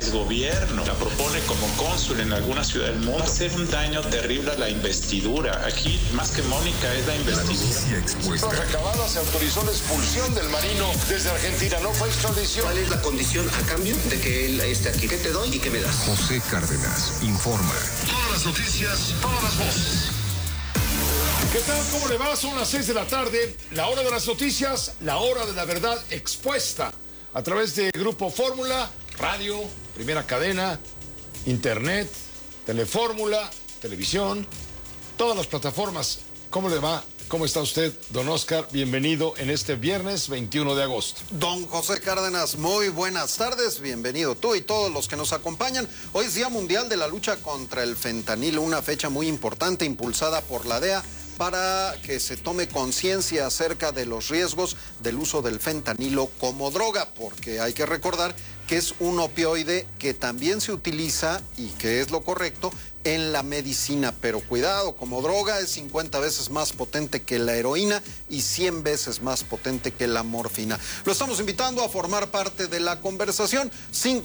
El gobierno la propone como cónsul en alguna ciudad del mundo. Va a hacer un daño terrible a la investidura. Aquí, más que Mónica, es la investidura. Tras acabada, se autorizó la expulsión del marino desde Argentina. No fue extradición. ¿Cuál es la condición a cambio de que él esté aquí? ¿Qué te doy y qué me das? José Cárdenas informa. Todas las noticias, todas las voces. ¿Qué tal? ¿Cómo le va? Son las 6 de la tarde, la hora de las noticias, la hora de la verdad expuesta a través de Grupo Fórmula, radio, primera cadena, internet, Telefórmula, televisión, todas las plataformas. ¿Cómo le va? ¿Cómo está usted, don Oscar? Bienvenido en este viernes 21 de agosto. Don José Cárdenas, muy buenas tardes. Bienvenido tú y todos los que nos acompañan. Hoy es Día Mundial de la Lucha contra el Fentanilo, una fecha muy importante impulsada por la DEA para que se tome conciencia acerca de los riesgos del uso del fentanilo como droga, porque hay que recordar que es un opioide que también se utiliza, y que es lo correcto, en la medicina, pero cuidado, como droga es 50 veces más potente que la heroína y 100 veces más potente que la morfina. Lo estamos invitando a formar parte de la conversación.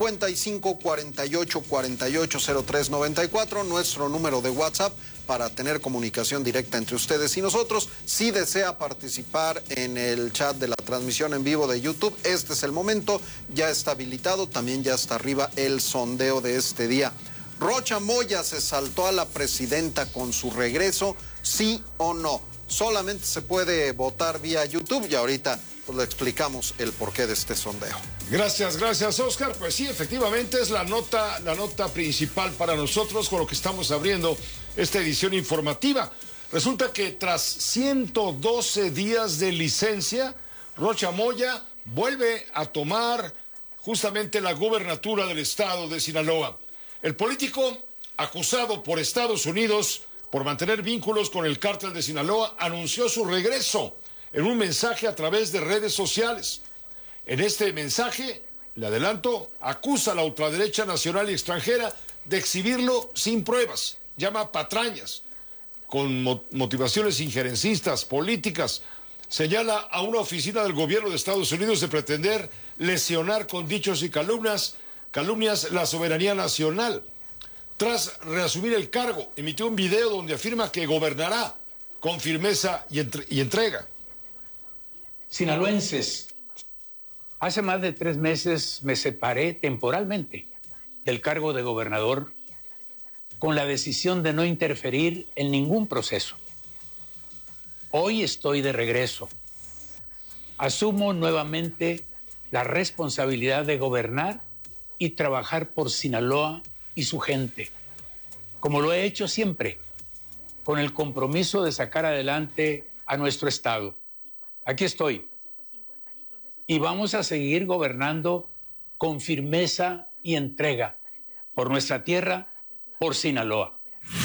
55 48 48 03 94, nuestro número de WhatsApp para tener comunicación directa entre ustedes y nosotros. Si desea participar en el chat de la transmisión en vivo de YouTube, este es el momento, ya está habilitado, también ya está arriba el sondeo de este día. Rocha Moya se saltó a la presidenta con su regreso, ¿sí o no? Solamente se puede votar vía YouTube y ahorita pues le explicamos el porqué de este sondeo. Gracias, Oscar. Pues sí, efectivamente es la nota principal para nosotros con lo que estamos abriendo esta edición informativa. Resulta que tras 112 días de licencia, Rocha Moya vuelve a tomar justamente la gubernatura del estado de Sinaloa. El político, acusado por Estados Unidos por mantener vínculos con el cártel de Sinaloa, anunció su regreso en un mensaje a través de redes sociales. En este mensaje, le adelanto, acusa a la ultraderecha nacional y extranjera de exhibirlo sin pruebas. Llama patrañas, con motivaciones injerencistas, políticas. Señala a una oficina del gobierno de Estados Unidos de pretender lesionar con dichos y calumnias la soberanía nacional. Tras reasumir el cargo, emitió un video donde afirma que gobernará con firmeza y entrega. Sinaloenses, hace más de 3 meses me separé temporalmente del cargo de gobernador con la decisión de no interferir en ningún proceso. Hoy estoy de regreso. Asumo nuevamente la responsabilidad de gobernar y trabajar por Sinaloa y su gente, como lo he hecho siempre, con el compromiso de sacar adelante a nuestro estado. Aquí estoy. Y vamos a seguir gobernando con firmeza y entrega por nuestra tierra, por Sinaloa.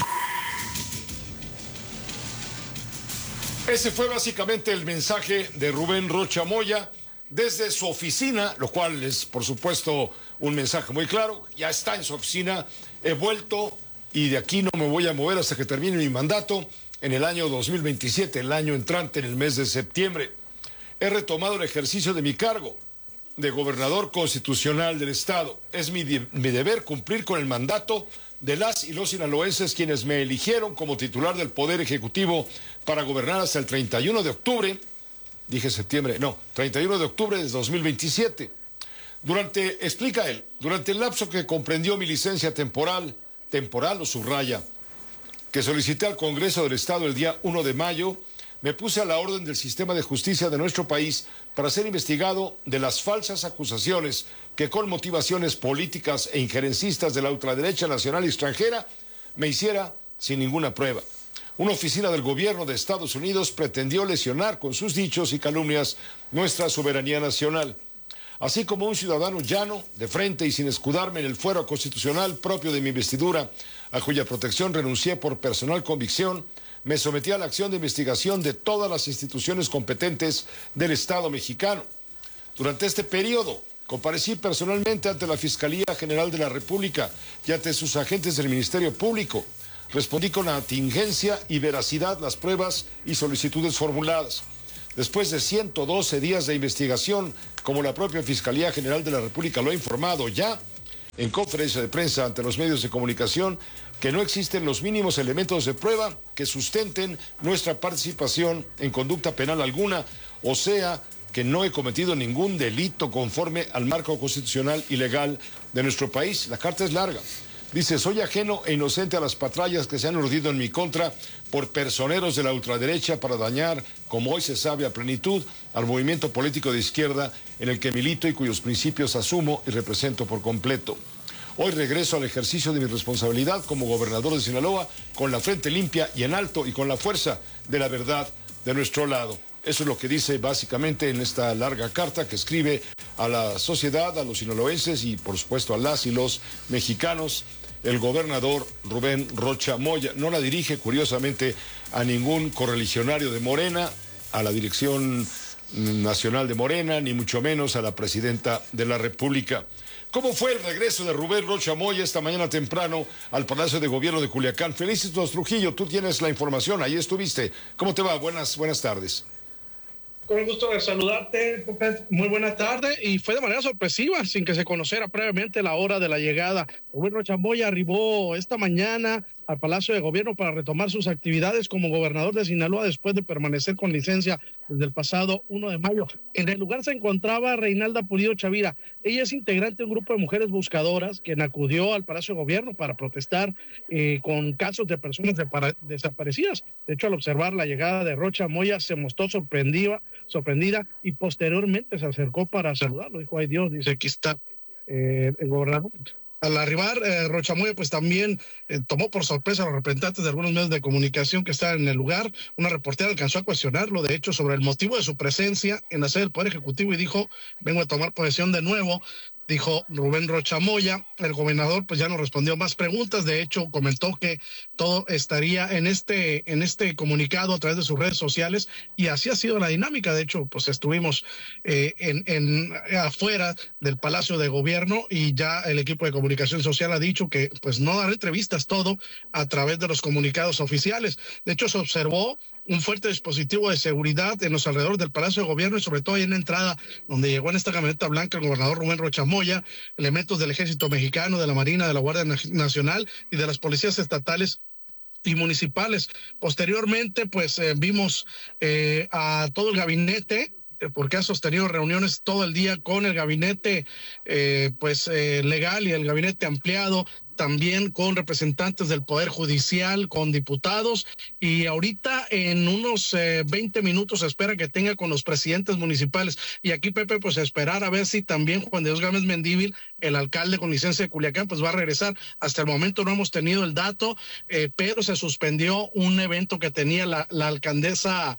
Ese fue básicamente el mensaje de Rubén Rocha Moya desde su oficina, lo cual es, por supuesto, un mensaje muy claro. Ya está en su oficina, he vuelto y de aquí no me voy a mover hasta que termine mi mandato en el año 2027, el año entrante, en el mes de septiembre. He retomado el ejercicio de mi cargo de gobernador constitucional del estado. Es mi deber cumplir con el mandato de las y los sinaloenses, quienes me eligieron como titular del Poder Ejecutivo para gobernar hasta el 31 de octubre, dije septiembre, no, 31 de octubre de 2027. Explica él, durante el lapso que comprendió mi licencia temporal, lo subraya, que solicité al Congreso del Estado el día 1 de mayo, me puse a la orden del sistema de justicia de nuestro país para ser investigado de las falsas acusaciones que con motivaciones políticas e injerencistas de la ultraderecha nacional y extranjera me hiciera sin ninguna prueba. Una oficina del gobierno de Estados Unidos pretendió lesionar con sus dichos y calumnias nuestra soberanía nacional. Así como un ciudadano llano, de frente y sin escudarme en el fuero constitucional propio de mi investidura, a cuya protección renuncié por personal convicción, me sometí a la acción de investigación de todas las instituciones competentes del Estado mexicano. Durante este periodo, comparecí personalmente ante la Fiscalía General de la República y ante sus agentes del Ministerio Público. Respondí con atingencia y veracidad las pruebas y solicitudes formuladas. Después de 112 días de investigación, como la propia Fiscalía General de la República lo ha informado ya, en conferencia de prensa ante los medios de comunicación que no existen los mínimos elementos de prueba que sustenten nuestra participación en conducta penal alguna, o sea, que no he cometido ningún delito conforme al marco constitucional y legal de nuestro país. La carta es larga. Dice, soy ajeno e inocente a las patrullas que se han urdido en mi contra por personeros de la ultraderecha para dañar, como hoy se sabe a plenitud, al movimiento político de izquierda en el que milito y cuyos principios asumo y represento por completo. Hoy regreso al ejercicio de mi responsabilidad como gobernador de Sinaloa con la frente limpia y en alto y con la fuerza de la verdad de nuestro lado. Eso es lo que dice básicamente en esta larga carta que escribe a la sociedad, a los sinaloenses y por supuesto a las y los mexicanos, el gobernador Rubén Rocha Moya. No la dirige, curiosamente, a ningún correligionario de Morena, a la dirección nacional de Morena, ni mucho menos a la presidenta de la República. ¿Cómo fue el regreso de Rubén Rocha Moya esta mañana temprano al Palacio de Gobierno de Culiacán? Felicitos Trujillo, tú tienes la información, ahí estuviste. ¿Cómo te va? Buenas tardes. Con el gusto de saludarte, Pepe. Muy buena tarde. Y fue de manera sorpresiva, sin que se conociera previamente la hora de la llegada. Rubén Rocha Moya arribó esta mañana al Palacio de Gobierno para retomar sus actividades como gobernador de Sinaloa después de permanecer con licencia desde el pasado 1 de mayo. En el lugar se encontraba Reinalda Pulido Chavira. Ella es integrante de un grupo de mujeres buscadoras quien acudió al Palacio de Gobierno para protestar con casos de personas desaparecidas. De hecho, al observar la llegada de Rocha Moya se mostró sorprendida y posteriormente se acercó para saludarlo. Dijo, ay Dios, dice, aquí está el gobernador. Al arribar, Rocha Moya pues también tomó por sorpresa a los representantes de algunos medios de comunicación que estaban en el lugar. Una reportera alcanzó a cuestionarlo, de hecho, sobre el motivo de su presencia en la sede del Poder Ejecutivo y dijo, vengo a tomar posesión de nuevo. Dijo Rubén Rocha Moya. El gobernador pues ya no respondió más preguntas. De hecho, comentó que todo estaría en este comunicado a través de sus redes sociales y así ha sido la dinámica. De hecho, pues estuvimos afuera del Palacio de Gobierno y ya el equipo de comunicación social ha dicho que pues no dará entrevistas, todo a través de los comunicados oficiales. De hecho, se observó un fuerte dispositivo de seguridad en los alrededores del Palacio de Gobierno y sobre todo ahí en la entrada donde llegó en esta camioneta blanca el gobernador Rubén Rocha Moya, elementos del Ejército Mexicano, de la Marina, de la Guardia Nacional y de las policías estatales y municipales. Posteriormente, pues vimos a todo el gabinete, porque ha sostenido reuniones todo el día con el gabinete legal y el gabinete ampliado, también con representantes del Poder Judicial, con diputados, y ahorita en unos 20 minutos se espera que tenga con los presidentes municipales. Y aquí, Pepe, pues esperar a ver si también Juan de Dios Gámez Mendívil, el alcalde con licencia de Culiacán, pues va a regresar. Hasta el momento no hemos tenido el dato, pero se suspendió un evento que tenía la alcaldesa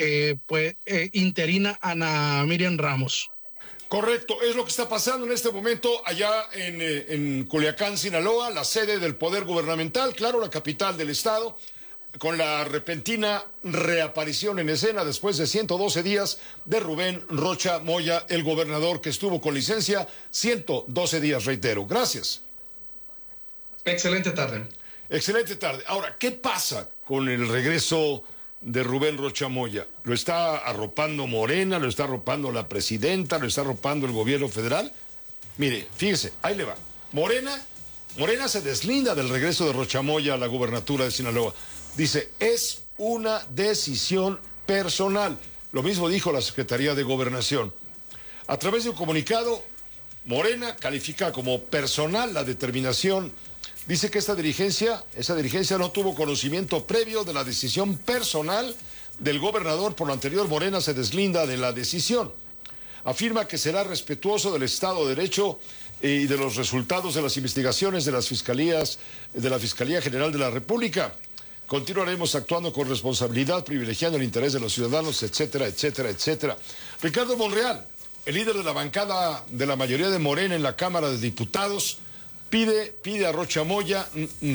interina Ana Miriam Ramos. Correcto, es lo que está pasando en este momento allá en Culiacán, Sinaloa, la sede del poder gubernamental, claro, la capital del estado, con la repentina reaparición en escena después de 112 días de Rubén Rocha Moya, el gobernador que estuvo con licencia 112 días, reitero. Gracias. Excelente tarde. Excelente tarde. Ahora, ¿qué pasa con el regreso de Rubén Rocha Moya? ¿Lo está arropando Morena? ¿Lo está arropando la presidenta? ¿Lo está arropando el gobierno federal? Mire, fíjese, ahí le va. Morena se deslinda del regreso de Rocha Moya a la gubernatura de Sinaloa. Dice, es una decisión personal. Lo mismo dijo la Secretaría de Gobernación. A través de un comunicado, Morena califica como personal la determinación. Dice que esa dirigencia no tuvo conocimiento previo de la decisión personal del gobernador. Por lo anterior, Morena se deslinda de la decisión. Afirma que será respetuoso del Estado de Derecho y de los resultados de las investigaciones de la Fiscalía General de la República. Continuaremos actuando con responsabilidad, privilegiando el interés de los ciudadanos, etcétera, etcétera, etcétera. Ricardo Monreal, el líder de la bancada de la mayoría de Morena en la Cámara de Diputados, pide a Rocha Moya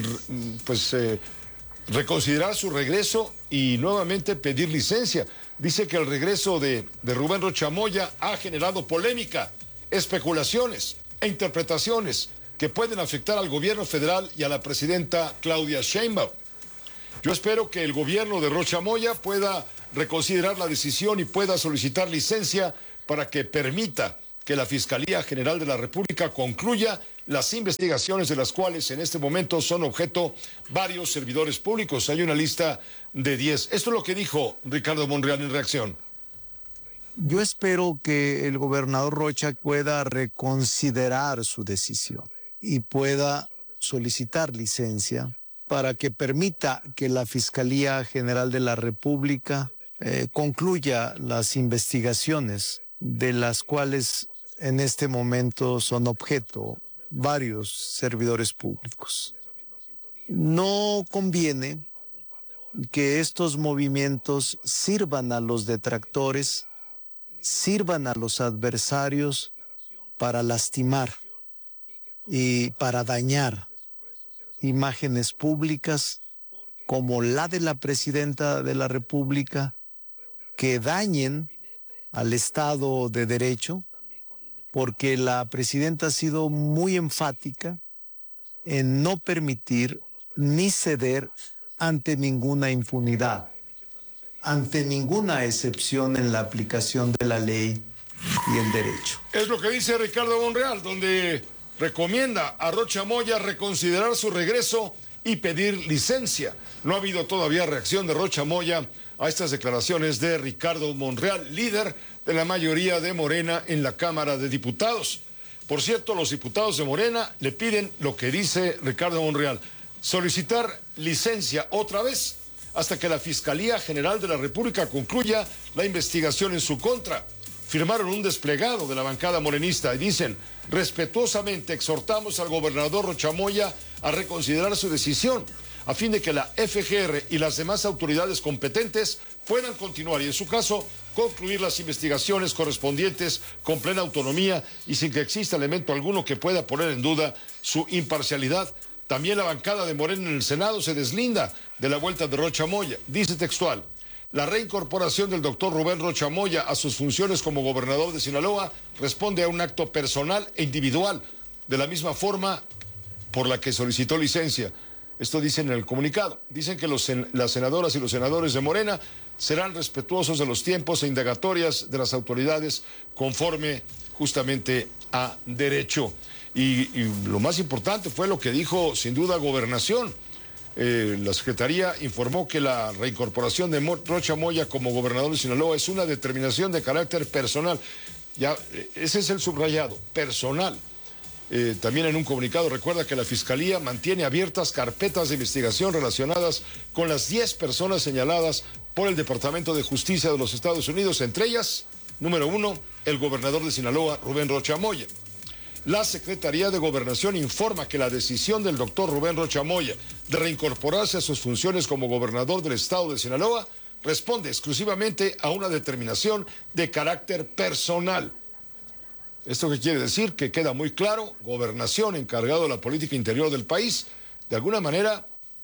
reconsiderar su regreso y nuevamente pedir licencia. Dice que el regreso de Rubén Rocha Moya ha generado polémica, especulaciones e interpretaciones que pueden afectar al gobierno federal y a la presidenta Claudia Sheinbaum. Yo espero que el gobierno de Rocha Moya pueda reconsiderar la decisión y pueda solicitar licencia para que permita que la Fiscalía General de la República concluya las investigaciones de las cuales en este momento son objeto varios servidores públicos. Hay una lista de 10. Esto es lo que dijo Ricardo Monreal en reacción. Yo espero que el gobernador Rocha pueda reconsiderar su decisión y pueda solicitar licencia para que permita que la Fiscalía General de la República concluya las investigaciones de las cuales en este momento son objeto varios servidores públicos. No conviene que estos movimientos sirvan a los detractores, sirvan a los adversarios para lastimar y para dañar imágenes públicas como la de la presidenta de la República, que dañen al Estado de Derecho, porque la presidenta ha sido muy enfática en no permitir ni ceder ante ninguna impunidad, ante ninguna excepción en la aplicación de la ley y el derecho. Es lo que dice Ricardo Monreal, donde recomienda a Rocha Moya reconsiderar su regreso y pedir licencia. No ha habido todavía reacción de Rocha Moya a estas declaraciones de Ricardo Monreal, líder de la mayoría de Morena en la Cámara de Diputados. Por cierto, los diputados de Morena le piden lo que dice Ricardo Monreal: solicitar licencia otra vez hasta que la Fiscalía General de la República concluya la investigación en su contra. Firmaron un desplegado de la bancada morenista y dicen: respetuosamente exhortamos al gobernador Rocha Moya a reconsiderar su decisión a fin de que la FGR y las demás autoridades competentes puedan continuar y, en su caso, concluir las investigaciones correspondientes con plena autonomía y sin que exista elemento alguno que pueda poner en duda su imparcialidad. También la bancada de Morena en el Senado se deslinda de la vuelta de Rocha Moya. Dice textual: la reincorporación del doctor Rubén Rocha Moya a sus funciones como gobernador de Sinaloa responde a un acto personal e individual, de la misma forma por la que solicitó licencia. Esto dicen en el comunicado. Dicen que las senadoras y los senadores de Morena serán respetuosos de los tiempos e indagatorias de las autoridades conforme justamente a derecho. Y lo más importante fue lo que dijo sin duda Gobernación. La Secretaría informó que la reincorporación de Rocha Moya como gobernador de Sinaloa es una determinación de carácter personal. Ya, ese es el subrayado, personal. También en un comunicado recuerda que la Fiscalía mantiene abiertas carpetas de investigación relacionadas con las 10 personas señaladas por el Departamento de Justicia de los Estados Unidos, entre ellas, número 1, el gobernador de Sinaloa, Rubén Rocha Moya. La Secretaría de Gobernación informa que la decisión del doctor Rubén Rocha Moya de reincorporarse a sus funciones como gobernador del estado de Sinaloa responde exclusivamente a una determinación de carácter personal. ¿Esto qué quiere decir? Que queda muy claro: Gobernación, encargado de la política interior del país, de alguna manera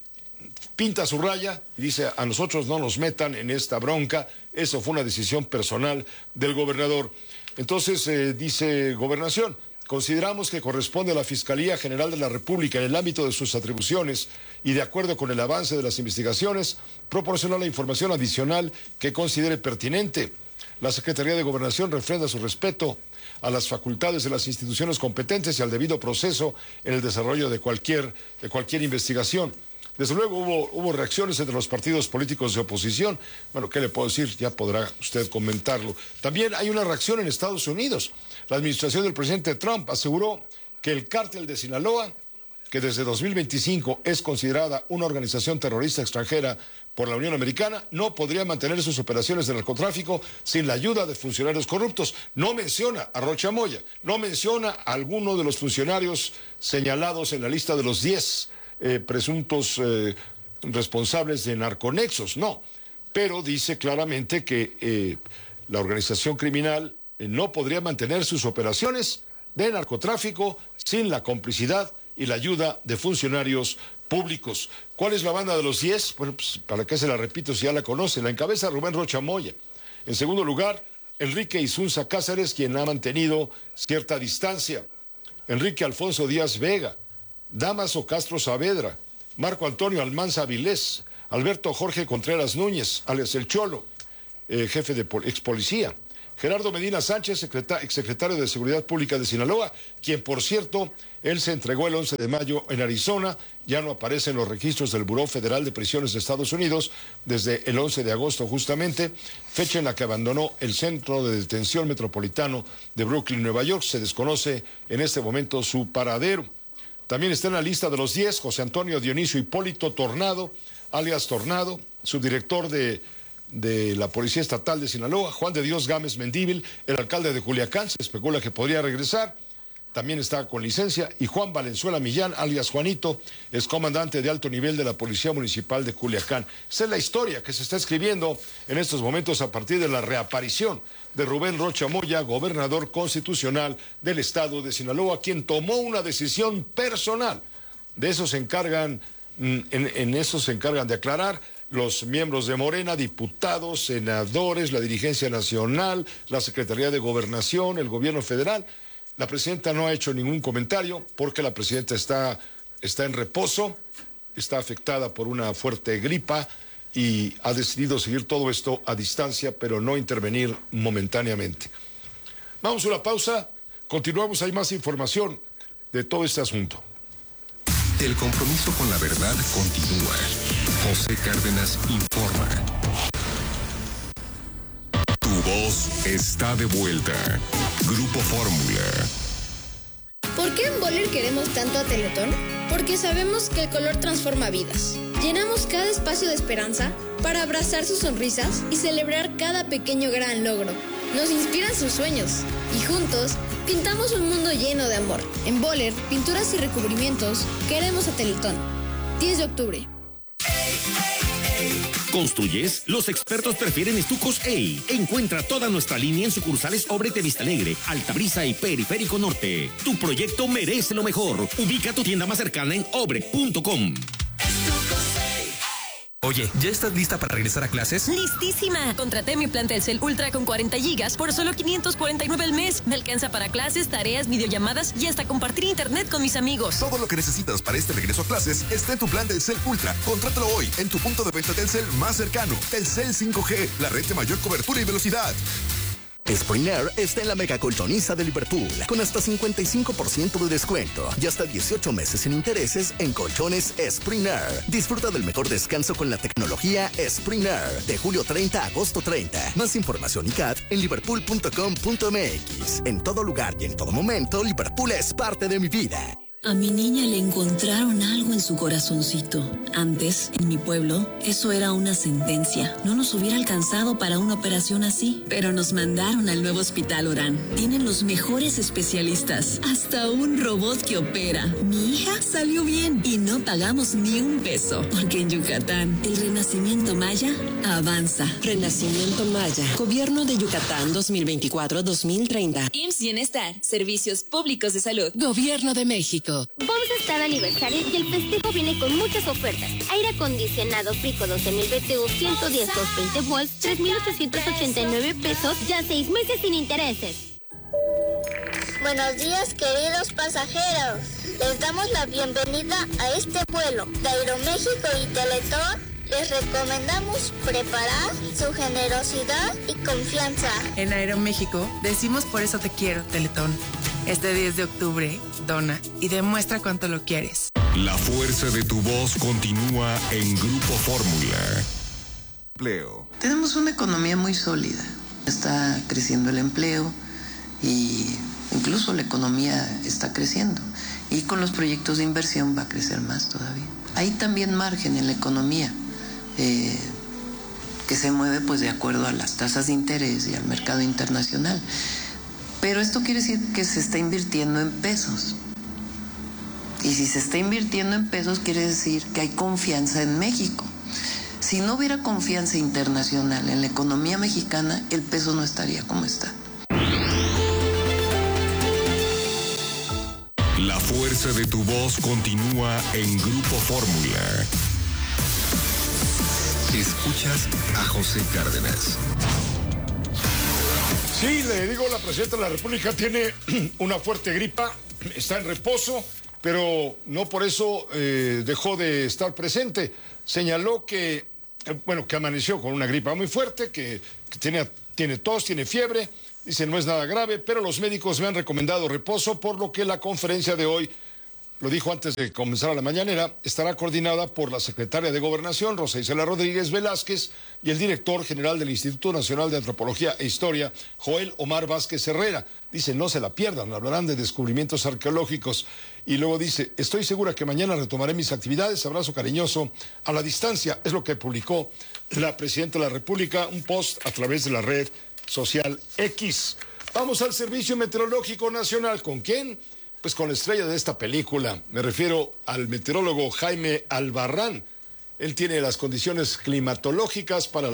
pinta su raya y dice: a nosotros no nos metan en esta bronca, eso fue una decisión personal del gobernador. Entonces, dice Gobernación: consideramos que corresponde a la Fiscalía General de la República, en el ámbito de sus atribuciones y de acuerdo con el avance de las investigaciones, proporcionar la información adicional que considere pertinente. La Secretaría de Gobernación refrenda su respeto a las facultades de las instituciones competentes y al debido proceso en el desarrollo de cualquier investigación. Desde luego hubo reacciones entre los partidos políticos de oposición. Bueno, ¿qué le puedo decir? Ya podrá usted comentarlo. También hay una reacción en Estados Unidos. La administración del presidente Trump aseguró que el cártel de Sinaloa, que desde 2025 es considerada una organización terrorista extranjera por la Unión Americana, no podría mantener sus operaciones de narcotráfico sin la ayuda de funcionarios corruptos. No menciona a Rocha Moya, no menciona a alguno de los funcionarios señalados en la lista de los 10 presuntos responsables de narconexos, no. Pero dice claramente que la organización criminal no podría mantener sus operaciones de narcotráfico sin la complicidad y la ayuda de funcionarios públicos. ¿Cuál es la banda de los 10? Bueno, pues, ¿para qué se la repito si ya la conocen? La encabeza Rubén Rocha Moya. En segundo lugar, Enrique Isunza Cáceres, quien ha mantenido cierta distancia. Enrique Alfonso Díaz Vega, Damaso Castro Saavedra, Marco Antonio Almanza Avilés, Alberto Jorge Contreras Núñez, alias El Cholo, jefe de ex policía, Gerardo Medina Sánchez, exsecretario de Seguridad Pública de Sinaloa, quien, por cierto, él se entregó el 11 de mayo en Arizona, ya no aparece en los registros del Buró Federal de Prisiones de Estados Unidos desde el 11 de agosto justamente, fecha en la que abandonó el Centro de Detención Metropolitano de Brooklyn, Nueva York. Se desconoce en este momento su paradero. También está en la lista de los 10 José Antonio Dionisio Hipólito Tornado, alias Tornado, subdirector de la Policía Estatal de Sinaloa. Juan de Dios Gámez Mendívil, el alcalde de Culiacán, se especula que podría regresar, también está con licencia. Y Juan Valenzuela Millán, alias Juanito, es comandante de alto nivel de la Policía Municipal de Culiacán. Esa es la historia que se está escribiendo en estos momentos a partir de la reaparición de Rubén Rocha Moya, gobernador constitucional del estado de Sinaloa, quien tomó una decisión personal. De eso se encargan, en eso se encargan de aclarar los miembros de Morena, diputados, senadores, la dirigencia nacional, la Secretaría de Gobernación, el gobierno federal. La presidenta no ha hecho ningún comentario porque la presidenta está en reposo, está afectada por una fuerte gripa y ha decidido seguir todo esto a distancia, pero no intervenir momentáneamente. Vamos a una pausa, continuamos, hay más información de todo este asunto. El compromiso con la verdad continúa. José Cárdenas informa. Tu voz está de vuelta. Grupo Fórmula. ¿Por qué en Boller queremos tanto a Teletón? Porque sabemos que el color transforma vidas. Llenamos cada espacio de esperanza para abrazar sus sonrisas y celebrar cada pequeño gran logro. Nos inspiran sus sueños y juntos pintamos un mundo lleno de amor. En Boller, pinturas y recubrimientos, queremos a Teletón. 10 de octubre. ¿Construyes? Los expertos prefieren Estucos EI. Encuentra toda nuestra línea en sucursales Obrete Vista Alegre, Altabrisa y Periférico Norte. Tu proyecto merece lo mejor. Ubica tu tienda más cercana en obre.com. Oye, ¿ya estás lista para regresar a clases? ¡Listísima! Contraté mi plan Telcel Ultra con 40 gigas por solo $549 al mes. Me alcanza para clases, tareas, videollamadas y hasta compartir internet con mis amigos. Todo lo que necesitas para este regreso a clases está en tu plan Telcel Ultra. Contrátalo hoy en tu punto de venta Telcel más cercano. Telcel 5G, la red de mayor cobertura y velocidad. Spring Air está en la mega colchoniza de Liverpool, con hasta 55% de descuento y hasta 18 meses sin intereses en colchones Spring Air. Disfruta del mejor descanso con la tecnología Spring Air, de julio 30 a agosto 30. Más información y CAT en liverpool.com.mx. En todo lugar y en todo momento, Liverpool es parte de mi vida. A mi niña le encontraron algo en su corazoncito. Antes, en mi pueblo, eso era una sentencia. No nos hubiera alcanzado para una operación así. Pero nos mandaron al nuevo Hospital Orán. Tienen los mejores especialistas. Hasta un robot que opera. Mi hija salió bien y no pagamos ni un peso. Porque en Yucatán, el renacimiento maya avanza. Renacimiento Maya. Gobierno de Yucatán 2024-2030. IMSS Bienestar. Servicios Públicos de Salud. Gobierno de México. Vamos a estar aniversario y el festejo viene con muchas ofertas. Aire acondicionado Frico 12.000 BTU 110 220 volts, 3,889 pesos, ya 6 meses sin intereses. Buenos días, queridos pasajeros. Les damos la bienvenida a este vuelo de Aeroméxico y Teletón. Les recomendamos preparar su generosidad y confianza. En Aeroméxico decimos por eso te quiero, Teletón. Este 10 de octubre, dona y demuestra cuánto lo quieres. La fuerza de tu voz continúa en Grupo Fórmula. Empleo. Tenemos una economía muy sólida. Está creciendo el empleo y incluso la economía está creciendo. Y con los proyectos de inversión va a crecer más todavía. Hay también margen en la economía que se mueve pues de acuerdo a las tasas de interés y al mercado internacional. Pero esto quiere decir que se está invirtiendo en pesos. Y si se está invirtiendo en pesos, quiere decir que hay confianza en México. Si no hubiera confianza internacional en la economía mexicana, el peso no estaría como está. La fuerza de tu voz continúa en Grupo Fórmula. Escuchas a José Cárdenas. Sí, le digo, la presidenta de la República tiene una fuerte gripa, está en reposo, pero no por eso dejó de estar presente. Señaló que amaneció con una gripa muy fuerte, que tiene tos, tiene fiebre, Dice, no es nada grave, pero los médicos me han recomendado reposo, por lo que la conferencia de hoy, lo dijo antes de comenzar a la mañanera, estará coordinada por la secretaria de Gobernación, Rosa Isela Rodríguez Velázquez, y el director general del Instituto Nacional de Antropología e Historia, Joel Omar Vázquez Herrera. Dice, no se la pierdan, hablarán de descubrimientos arqueológicos. Y luego dice, estoy segura que mañana retomaré mis actividades, abrazo cariñoso a la distancia. Es lo que publicó la Presidenta de la República, un post a través de la red social X. Vamos al Servicio Meteorológico Nacional. ¿Con quién? Pues con la estrella de esta película. Me refiero al meteorólogo Jaime Albarrán. Él tiene las condiciones climatológicas para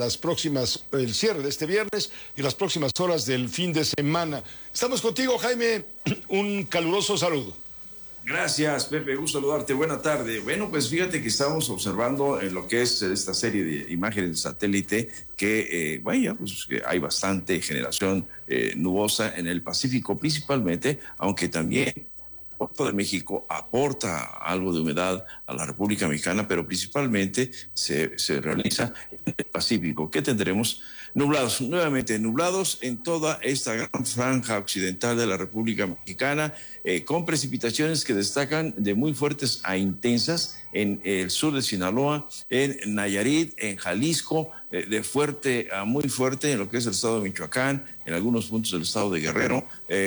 el cierre de este viernes y las próximas horas del fin de semana. Estamos contigo, Jaime. Un caluroso saludo. Gracias, Pepe. Gusto saludarte. Buena tarde. Bueno, pues fíjate que estamos observando en lo que es esta serie de imágenes de satélite que, que hay bastante generación nubosa en el Pacífico principalmente, aunque también el Golfo de México aporta algo de humedad a la República Mexicana, pero principalmente se realiza en el Pacífico. ¿Qué tendremos? Nublados, nuevamente nublados en toda esta gran franja occidental de la República Mexicana, con precipitaciones que destacan de muy fuertes a intensas en el sur de Sinaloa, en Nayarit, en Jalisco, de fuerte a muy fuerte en lo que es el estado de Michoacán, en algunos puntos del estado de Guerrero,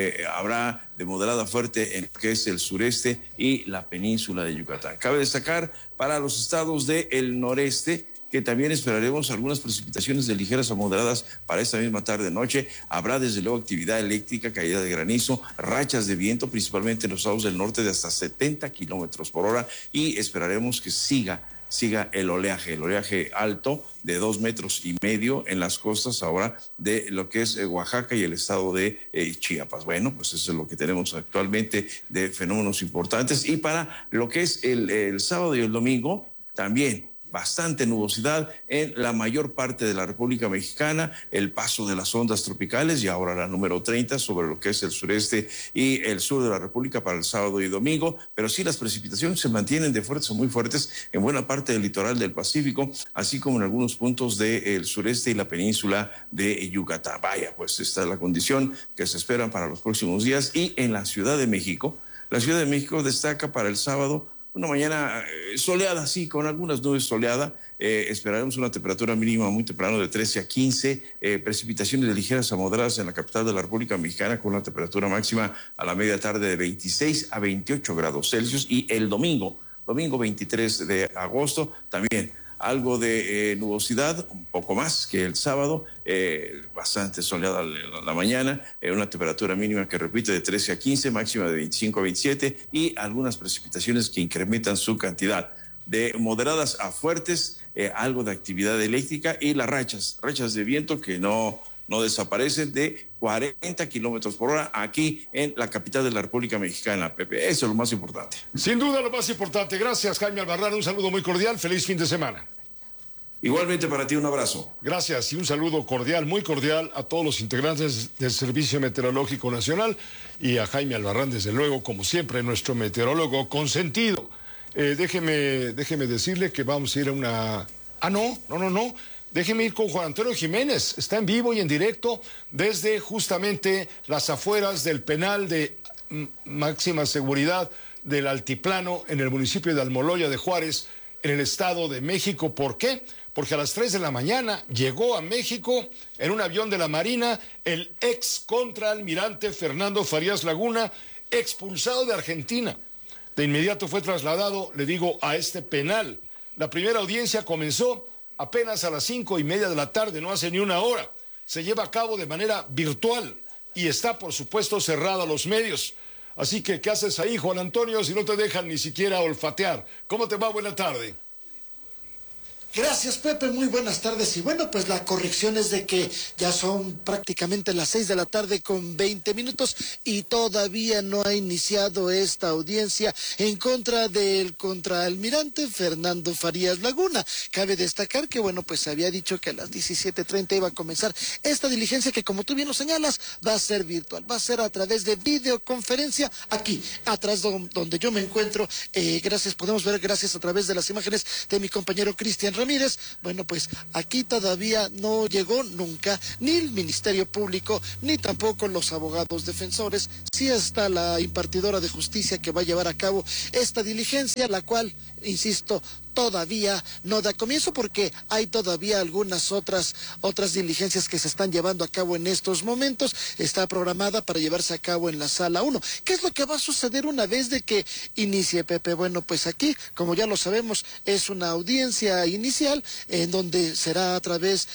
habrá de moderada a fuerte en lo que es el sureste y la península de Yucatán. Cabe destacar para los estados del noreste, que también esperaremos algunas precipitaciones de ligeras a moderadas para esta misma tarde-noche. Habrá desde luego actividad eléctrica, caída de granizo, rachas de viento, principalmente en los estados del norte de hasta 70 kilómetros por hora, y esperaremos que siga el oleaje alto de 2,5 metros en las costas ahora de lo que es Oaxaca y el estado de Chiapas. Bueno, pues eso es lo que tenemos actualmente de fenómenos importantes. Y para lo que es el sábado y el domingo, también bastante nubosidad en la mayor parte de la República Mexicana, el paso de las ondas tropicales y ahora la número 30 sobre lo que es el sureste y el sur de la República para el sábado y domingo, pero sí las precipitaciones se mantienen de fuertes o muy fuertes en buena parte del litoral del Pacífico, así como en algunos puntos del sureste y la península de Yucatán. Vaya, pues esta es la condición que se espera para los próximos días. Y en la Ciudad de México destaca para el sábado una mañana soleada, sí, con algunas nubes soleadas. Esperaremos una temperatura mínima muy temprano de 13 a 15, precipitaciones de ligeras a moderadas en la capital de la República Mexicana, con una temperatura máxima a la media tarde de 26 a 28 grados Celsius. Y el domingo 23 de agosto, también algo de nubosidad, un poco más que el sábado, bastante soleada la mañana, una temperatura mínima que repite de 13 a 15, máxima de 25 a 27 y algunas precipitaciones que incrementan su cantidad de moderadas a fuertes, algo de actividad eléctrica y las rachas de viento que no desaparecen de 40 kilómetros por hora aquí en la capital de la República Mexicana, Pepe. Eso es lo más importante. Sin duda lo más importante. Gracias, Jaime Albarrán. Un saludo muy cordial. Feliz fin de semana. Igualmente para ti, un abrazo. Gracias y un saludo cordial, muy cordial a todos los integrantes del Servicio Meteorológico Nacional y a Jaime Albarrán, desde luego, como siempre, nuestro meteorólogo consentido. Déjeme decirle que vamos a ir a una... No. Déjeme ir con Juan Antonio Jiménez. Está en vivo y en directo desde justamente las afueras del penal de máxima seguridad del Altiplano en el municipio de Almoloya de Juárez, en el Estado de México. ¿Por qué? Porque a las 3 de la mañana llegó a México en un avión de la Marina el ex contraalmirante Fernando Farías Laguna, expulsado de Argentina. De inmediato fue trasladado, a este penal. La primera audiencia comenzó apenas a las 5:30 de la tarde, no hace ni una hora. Se lleva a cabo de manera virtual y está, por supuesto, cerrada a los medios. Así que, ¿qué haces ahí, Juan Antonio, si no te dejan ni siquiera olfatear? ¿Cómo te va? Buena tarde. Gracias, Pepe, muy buenas tardes. Y bueno, pues la corrección es de que ya son prácticamente las 6 de la tarde con 20 minutos y todavía no ha iniciado esta audiencia en contra del contraalmirante Fernando Farías Laguna. Cabe destacar que, bueno, pues se había dicho que a las 17:30 iba a comenzar esta diligencia que, como tú bien lo señalas, va a ser virtual, va a ser a través de videoconferencia aquí, atrás donde yo me encuentro. Podemos ver gracias a través de las imágenes de mi compañero Cristian Ramírez, Ramírez. Bueno, pues aquí todavía no llegó nunca ni el Ministerio Público, ni tampoco los abogados defensores. Sí está la impartidora de justicia que va a llevar a cabo esta diligencia, la cual, insisto, todavía no da comienzo porque hay todavía algunas otras diligencias que se están llevando a cabo en estos momentos. Está programada para llevarse a cabo en la sala 1. ¿Qué es lo que va a suceder una vez de que inicie, Pepe? Bueno, pues aquí, como ya lo sabemos, es una audiencia inicial en donde será a través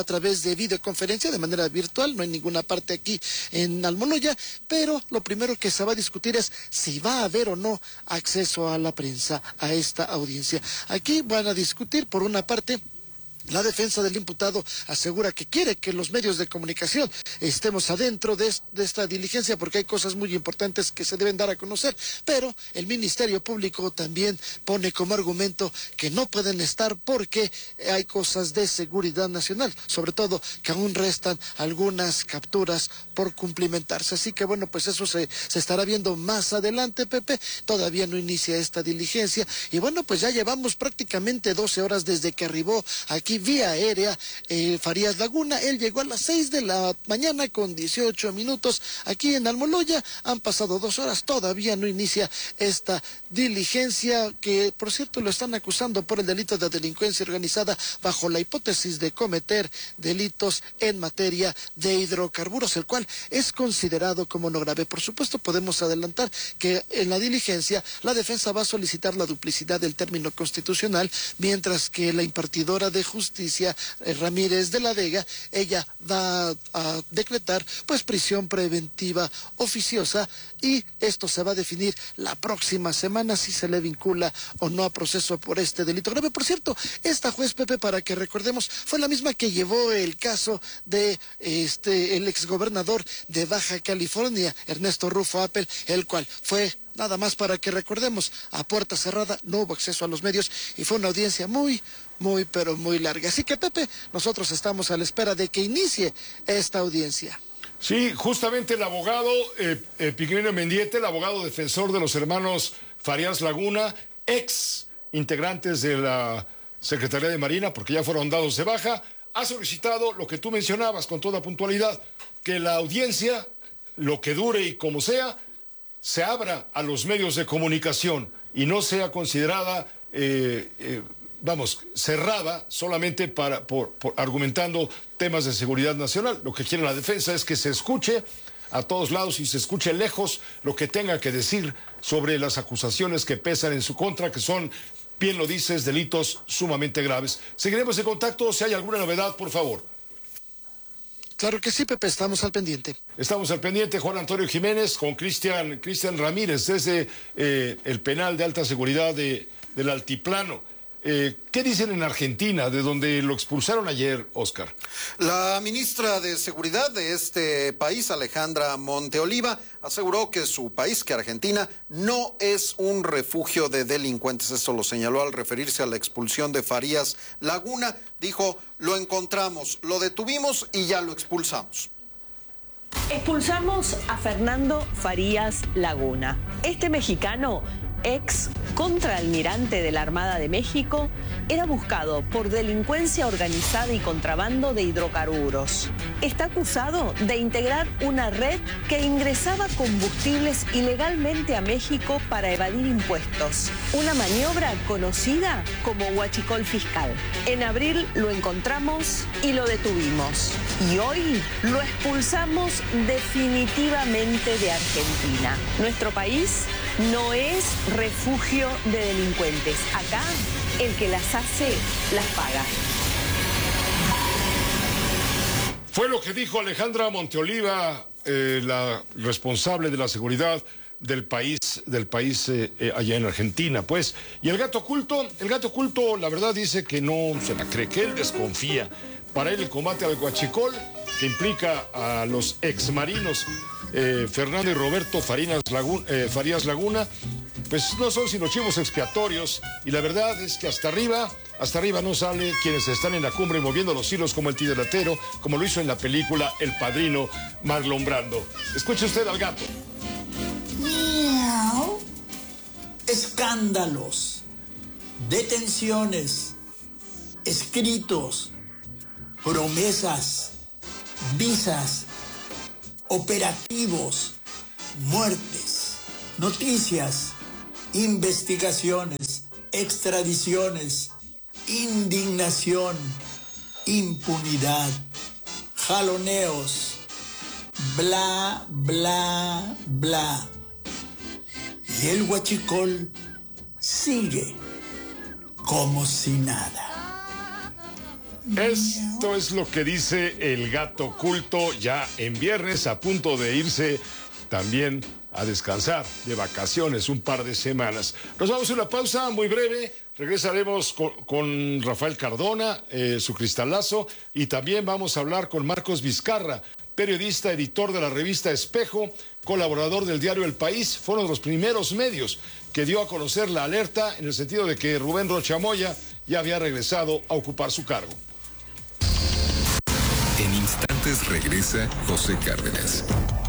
de videoconferencia de manera virtual. No hay ninguna parte aquí en Almoloya, pero lo primero que se va a discutir es si va a haber o no acceso a la prensa a esta audiencia. Aquí van a discutir, por una parte, la defensa del imputado asegura que quiere que los medios de comunicación estemos adentro de esta diligencia porque hay cosas muy importantes que se deben dar a conocer, pero el Ministerio Público también pone como argumento que no pueden estar porque hay cosas de seguridad nacional, sobre todo que aún restan algunas capturas por cumplimentarse. Así que bueno, pues eso se estará viendo más adelante, Pepe. Todavía no inicia esta diligencia y bueno, pues ya llevamos prácticamente 12 horas desde que arribó aquí vía aérea Farías Laguna. Él llegó a las 6 de la mañana con 18 minutos aquí en Almoloya. Han pasado 2 horas, todavía no inicia esta diligencia, que por cierto lo están acusando por el delito de delincuencia organizada bajo la hipótesis de cometer delitos en materia de hidrocarburos, el cual es considerado como no grave. Por supuesto, podemos adelantar que en la diligencia la defensa va a solicitar la duplicidad del término constitucional, mientras que la impartidora de justicia, Ramírez de la Vega, ella va a decretar pues prisión preventiva oficiosa, y esto se va a definir la próxima semana si se le vincula o no a proceso por este delito grave. Por cierto, esta juez, Pepe, para que recordemos, fue la misma que llevó el caso de el exgobernador de Baja California, Ernesto Rufo Appel, el cual fue, nada más para que recordemos, a puerta cerrada, no hubo acceso a los medios y fue una audiencia muy larga. Así que, Pepe, nosotros estamos a la espera de que inicie esta audiencia. Sí, justamente el abogado Pigmenio Mendieta, el abogado defensor de los hermanos Farías Laguna, ex integrantes de la Secretaría de Marina, porque ya fueron dados de baja, ha solicitado lo que tú mencionabas con toda puntualidad, que la audiencia, lo que dure y como sea, se abra a los medios de comunicación y no sea considerada cerrada solamente por argumentando temas de seguridad nacional. Lo que quiere la defensa es que se escuche a todos lados y se escuche lejos lo que tenga que decir sobre las acusaciones que pesan en su contra, que son, bien lo dices, delitos sumamente graves. Seguiremos en contacto. Si hay alguna novedad, por favor. Claro que sí, Pepe, estamos al pendiente. Estamos al pendiente, Juan Antonio Jiménez, con Cristian Ramírez, desde el penal de alta seguridad del Altiplano. ¿Qué dicen en Argentina, de donde lo expulsaron ayer, Oscar? La ministra de Seguridad de este país, Alejandra Monteoliva, aseguró que su país, que Argentina, no es un refugio de delincuentes. Esto lo señaló al referirse a la expulsión de Farías Laguna. Dijo, lo encontramos, lo detuvimos y ya lo expulsamos. Expulsamos a Fernando Farías Laguna. Este mexicano, ex contraalmirante de la Armada de México, era buscado por delincuencia organizada y contrabando de hidrocarburos. Está acusado de integrar una red que ingresaba combustibles ilegalmente a México para evadir impuestos. Una maniobra conocida como huachicol fiscal. En abril lo encontramos y lo detuvimos. Y hoy lo expulsamos definitivamente de Argentina. Nuestro país no es refugio de delincuentes. Acá, el que las hace, las paga. Fue lo que dijo Alejandra Monteoliva, la responsable de la seguridad del país allá en Argentina, pues. Y el gato oculto, la verdad dice que no se la cree, que él desconfía. Para él el combate al huachicol, que implica a los exmarinos Fernando y Roberto Farías Laguna, pues no son sino chivos expiatorios, y la verdad es que hasta arriba no sale quienes están en la cumbre moviendo los hilos como el tigueratero, como lo hizo en la película El Padrino Marlon Brando. Escuche usted al gato. Miau. Escándalos, detenciones, escritos, promesas, visas, operativos, muertes, noticias, investigaciones, extradiciones, indignación, impunidad, jaloneos, bla, bla, bla. Y el huachicol sigue como si nada. Esto es lo que dice el gato oculto ya en viernes, a punto de irse también a descansar de vacaciones un par de semanas. Nos vamos a una pausa muy breve. Regresaremos con Rafael Cardona, su cristalazo, y también vamos a hablar con Marcos Vizcarra, periodista, editor de la revista Espejo, colaborador del diario El País. Fue uno de los primeros medios que dio a conocer la alerta en el sentido de que Rubén Rocha Moya ya había regresado a ocupar su cargo. En instantes regresa José Cárdenas.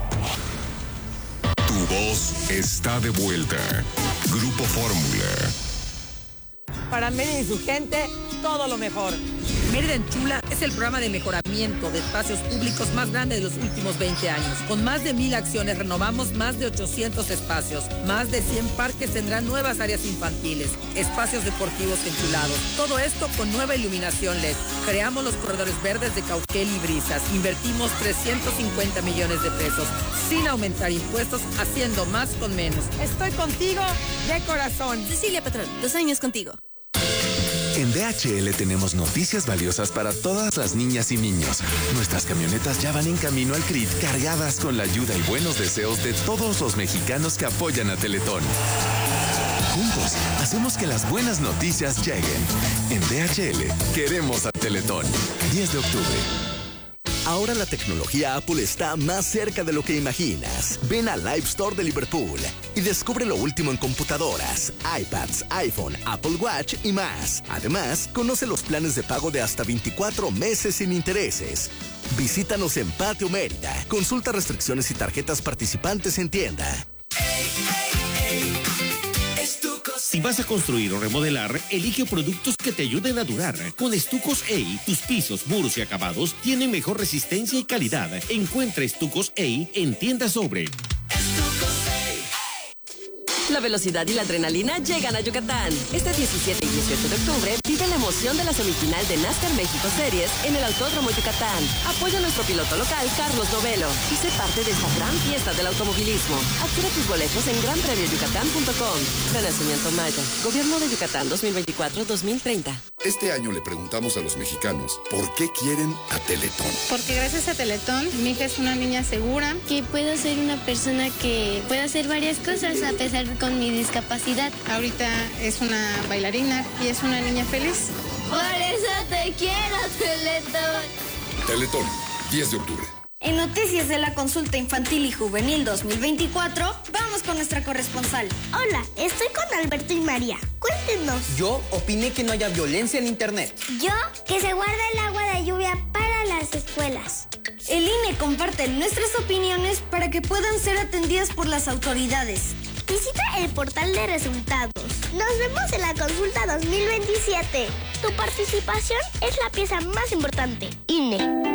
Tu voz está de vuelta. Grupo Fórmula. Para Mérida y su gente, todo lo mejor. Mérida en Chula es el programa de mejoramiento de espacios públicos más grande de los últimos 20 años. Con más de 1,000 acciones renovamos más de 800 espacios. Más de 100 parques tendrán nuevas áreas infantiles, espacios deportivos enchulados. Todo esto con nueva iluminación LED. Creamos los corredores verdes de Cauquel y Brisas. Invertimos 350 millones de pesos sin aumentar impuestos, haciendo más con menos. Estoy contigo de corazón. Cecilia Patrón, 2 años contigo. En DHL tenemos noticias valiosas para todas las niñas y niños. Nuestras camionetas ya van en camino al CRIT cargadas con la ayuda y buenos deseos de todos los mexicanos que apoyan a Teletón. Juntos, hacemos que las buenas noticias lleguen. En DHL, queremos a Teletón. 10 de octubre. Ahora la tecnología Apple está más cerca de lo que imaginas. Ven al Live Store de Liverpool y descubre lo último en computadoras, iPads, iPhone, Apple Watch y más. Además, conoce los planes de pago de hasta 24 meses sin intereses. Visítanos en Patio Mérida. Consulta restricciones y tarjetas participantes en tienda. Si vas a construir o remodelar, elige productos que te ayuden a durar. Con Estucos EI, tus pisos, muros y acabados tienen mejor resistencia y calidad. Encuentra Estucos EI en Tienda Sobre. La velocidad y la adrenalina llegan a Yucatán. Este 17 y 18 de octubre vive la emoción de la semifinal de NASCAR México Series en el Autódromo Yucatán. Apoya a nuestro piloto local, Carlos Novelo, y sé parte de esta gran fiesta del automovilismo. Adquiere tus boletos en granpremioyucatán.com. Renacimiento Maya. Gobierno de Yucatán 2024-2030. Este año le preguntamos a los mexicanos por qué quieren a Teletón. Porque gracias a Teletón, mi hija es una niña segura. Que puedo ser una persona que puede hacer varias cosas a pesar de con mi discapacidad. Ahorita es una bailarina y es una niña feliz. Por eso te quiero, Teletón. Teletón, 10 de octubre. En noticias de la consulta infantil y juvenil 2024, vamos con nuestra corresponsal. Hola, estoy con Alberto y María. Cuéntenos. Yo opiné que no haya violencia en internet. Yo, que se guarde el agua de lluvia para las escuelas. El INE comparte nuestras opiniones para que puedan ser atendidas por las autoridades. Visita el portal de resultados. Nos vemos en la consulta 2027. Tu participación es la pieza más importante. INE.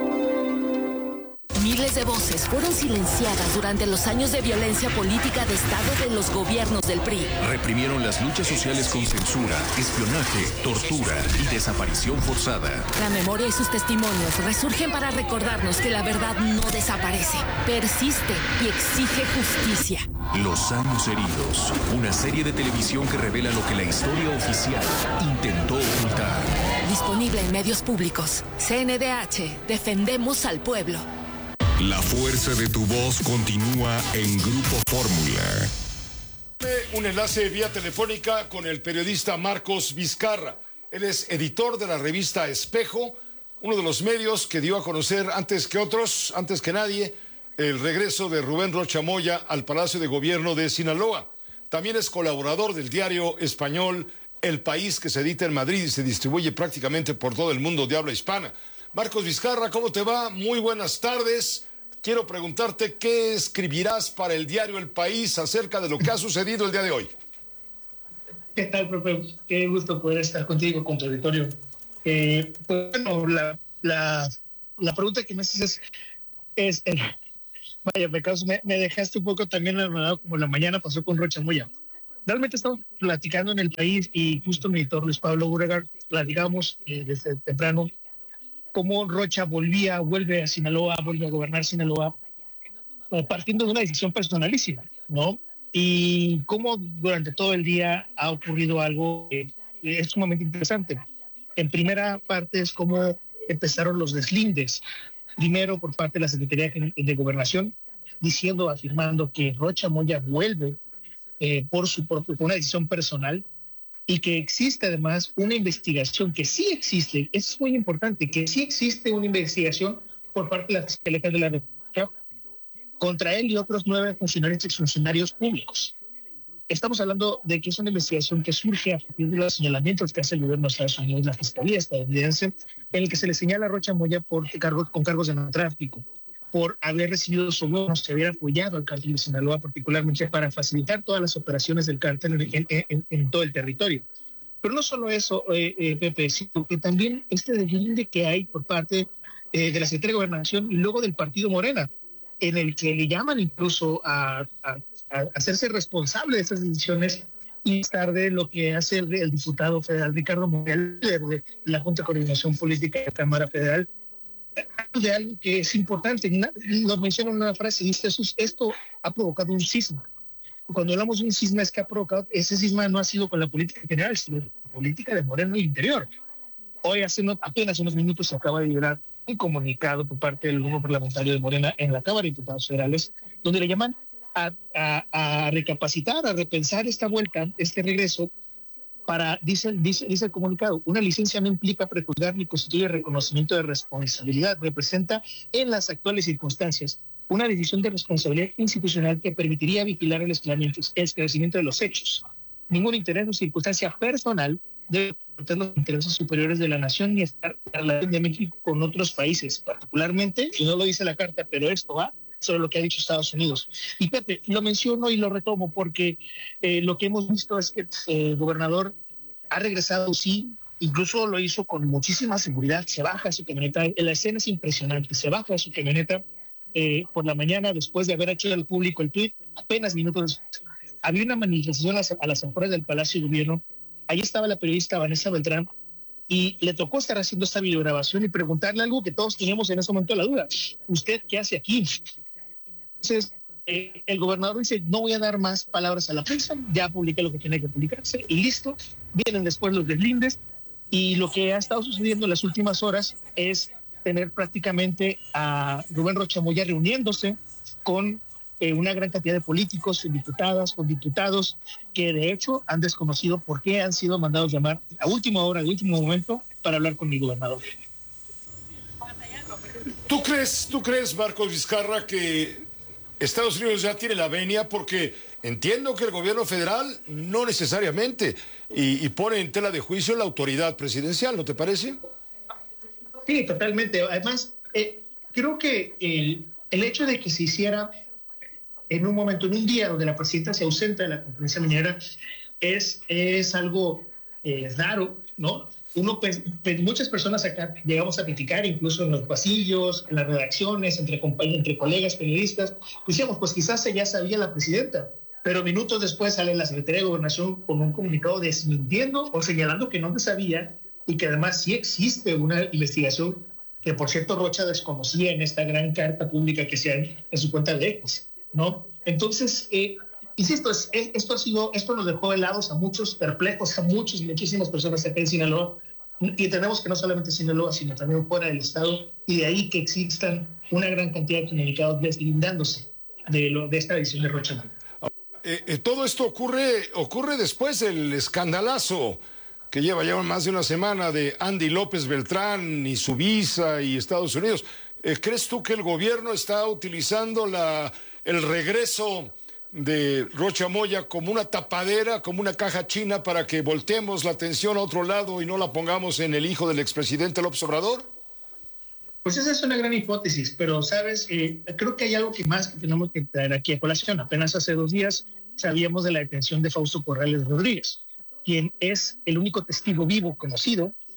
Miles de voces fueron silenciadas durante los años de violencia política de Estado de los gobiernos del PRI. Reprimieron las luchas sociales con censura, espionaje, tortura y desaparición forzada. La memoria y sus testimonios resurgen para recordarnos que la verdad no desaparece, persiste y exige justicia. Los años heridos, una serie de televisión que revela lo que la historia oficial intentó ocultar. Disponible en medios públicos. CNDH, defendemos al pueblo. La fuerza de tu voz continúa en Grupo Fórmula. Un enlace vía telefónica con el periodista Marcos Vizcarra. Él es editor de la revista Espejo, uno de los medios que dio a conocer antes que otros, antes que nadie, el regreso de Rubén Rocha Moya al Palacio de Gobierno de Sinaloa. También es colaborador del diario español El País, que se edita en Madrid y se distribuye prácticamente por todo el mundo de habla hispana. Marcos Vizcarra, ¿cómo te va? Muy buenas tardes. Quiero preguntarte qué escribirás para el diario El País acerca de lo que ha sucedido el día de hoy. ¿Qué tal, profe? Qué gusto poder estar contigo, con tu auditorio. Pues bueno, la pregunta que me haces es vaya, me dejaste un poco también anonadado, como la mañana pasó con Rocha Moya. Realmente estamos platicando en el país y justo mi editor Luis Pablo Buregar platicamos desde temprano cómo Rocha vuelve a Sinaloa, vuelve a gobernar Sinaloa, partiendo de una decisión personalísima, ¿no? Y cómo durante todo el día ha ocurrido algo que es sumamente interesante. En primera parte es cómo empezaron los deslindes. Primero por parte de la Secretaría de Gobernación, afirmando que Rocha Moya vuelve por una decisión personal y que existe además una investigación, que sí existe, eso es muy importante, que sí existe una investigación por parte de la Fiscalía de la República contra él y otros 9 funcionarios y exfuncionarios públicos. Estamos hablando de que es una investigación que surge a partir de los señalamientos que hace el gobierno de Estados Unidos, la Fiscalía estadounidense, en el que se le señala a Rocha Moya con cargos de narcotráfico, por haber recibido sobornos, haber apoyado al cártel de Sinaloa, particularmente para facilitar todas las operaciones del cártel en todo el territorio. Pero no solo eso, Pepe, sino que también este deslinde que hay por parte de la Secretaría de Gobernación y luego del Partido Morena, en el que le llaman incluso a hacerse responsable de estas decisiones, y más tarde lo que hace el diputado federal Ricardo Monreal, de la Junta de Coordinación Política de la Cámara Federal, de algo que es importante. Nos menciona una frase, dice: esto ha provocado un cisma. Cuando hablamos de un cisma, es que ha provocado, ese cisma no ha sido con la política general, sino la política de Morena en el interior. Hoy, apenas unos minutos, se acaba de liberar un comunicado por parte del grupo parlamentario de Morena en la Cámara de Diputados Federales, donde le llaman a recapacitar, a repensar esta vuelta, este regreso, para, dice el comunicado, una licencia no implica prejuzgar ni constituye reconocimiento de responsabilidad, representa en las actuales circunstancias una decisión de responsabilidad institucional que permitiría vigilar el esclarecimiento de los hechos. Ningún interés o circunstancia personal debe proteger los intereses superiores de la nación ni estar en la relación de México con otros países, particularmente, y no lo dice la carta, pero esto va sobre lo que ha dicho Estados Unidos. Y Pepe, lo menciono y lo retomo porque lo que hemos visto es que el gobernador ha regresado, sí, incluso lo hizo con muchísima seguridad, se baja de su camioneta, la escena es impresionante, se baja de su camioneta por la mañana después de haber hecho al público el tuit, apenas minutos después. Había una manifestación a las afueras del Palacio de Gobierno, ahí estaba la periodista Vanessa Beltrán, y le tocó estar haciendo esta videograbación y preguntarle algo que todos teníamos en ese momento la duda: ¿usted qué hace aquí? Entonces, el gobernador dice: no voy a dar más palabras a la prensa, ya publiqué lo que tiene que publicarse y listo. Vienen después los deslindes, y lo que ha estado sucediendo en las últimas horas es tener prácticamente a Rubén Rocha Moya reuniéndose con una gran cantidad de políticos, diputadas, con diputados que de hecho han desconocido por qué han sido mandados llamar a última hora, de último momento, para hablar con mi gobernador. ¿Tú crees, Marcos Vizcarra, que Estados Unidos ya tiene la venia? Porque entiendo que el gobierno federal no necesariamente, y pone en tela de juicio la autoridad presidencial, ¿no te parece? Sí, totalmente. Además, creo que el hecho de que se hiciera en un momento, en un día donde la presidenta se ausenta de la conferencia mañanera, es algo raro, ¿no? Muchas personas acá llegamos a criticar, incluso en los pasillos, en las redacciones, entre colegas periodistas, decíamos, pues quizás ya sabía la presidenta, pero minutos después sale la Secretaría de Gobernación con un comunicado desmintiendo o señalando que no se sabía, y que además sí existe una investigación que, por cierto, Rocha desconocía en esta gran carta pública que se en su cuenta de X, ¿no? Entonces, insisto, esto nos dejó helados a muchos, perplejos a muchísimas personas acá en Sinaloa, y tenemos que no solamente Sinaloa, sino también fuera del estado, y de ahí que existan una gran cantidad de comunicados deslindándose de esta decisión de Rocha. Todo esto ocurre después del escandalazo que lleva ya más de una semana de Andy López Beltrán y su visa y Estados Unidos. ¿Crees tú que el gobierno está utilizando el regreso de Rocha Moya como una tapadera, como una caja china, para que volteemos la atención a otro lado y no la pongamos en el hijo del expresidente López Obrador? Pues esa es una gran hipótesis, pero, ¿sabes? Creo que hay algo más que tenemos que traer aquí a colación. Apenas hace 2 días sabíamos de la detención de Fausto Corrales Rodríguez, quien es el único testigo vivo conocido